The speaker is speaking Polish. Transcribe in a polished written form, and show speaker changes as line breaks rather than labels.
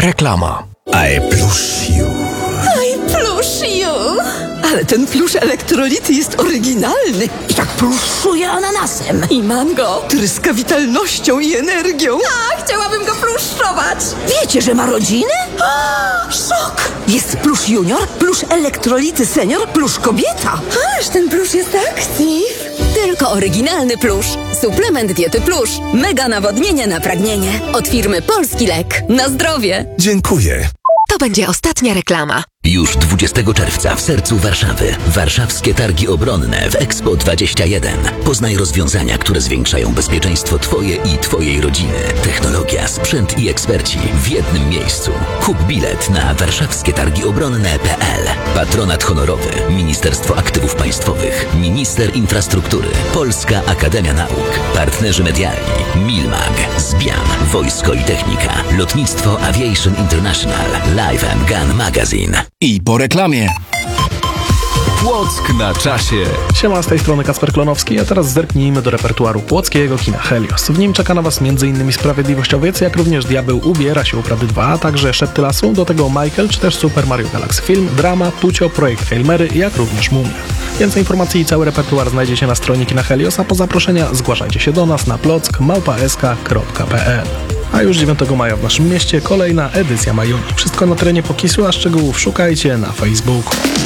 Reklama.
I plush you.
Ale ten plusz elektrolity jest oryginalny i tak pluszuje ananasem. I mango tryska witalnością i energią.
A, chciałabym go pluszczować.
Wiecie, że ma rodzinę? Szok! Jest plusz junior, plusz elektrolity senior, plusz kobieta.
Aż ten plusz jest aktyw. Tylko oryginalny plusz. Suplement diety plusz. Mega nawodnienie na pragnienie. Od firmy Polski Lek. Na zdrowie.
Dziękuję.
To będzie ostatnia reklama.
Już 20 czerwca w sercu Warszawy. Warszawskie Targi Obronne w Expo 21. Poznaj rozwiązania, które zwiększają bezpieczeństwo Twoje i Twojej rodziny. Technologia, sprzęt i eksperci w jednym miejscu. Kup bilet na warszawskietargiobronne.pl. Patronat honorowy Ministerstwo Aktywów Państwowych, Minister Infrastruktury, Polska Akademia Nauk, partnerzy medialni Milmag, Zbian, Wojsko i Technika, Lotnictwo Aviation International, Live & Gun Magazine.
I po reklamie. Płock na czasie.
Siema, z tej strony Kacper Klonowski, a teraz zerknijmy do repertuaru płockiego kina Helios. W nim czeka na Was m.in. Sprawiedliwościowiec, jak również Diabeł ubiera się u Prady 2, a także Szepty lasu, do tego Michael, czy też Super Mario Galaxy Film, drama, Tucio, projekt Hail Mary, jak również Mumia. Więcej informacji i cały repertuar znajdziecie na stronie kina Helios, a po zaproszenia zgłaszajcie się do nas na plock@sk.pl. A już 9 maja w naszym mieście kolejna edycja Majuni. Wszystko na terenie Pokisu, a szczegółów szukajcie na Facebooku.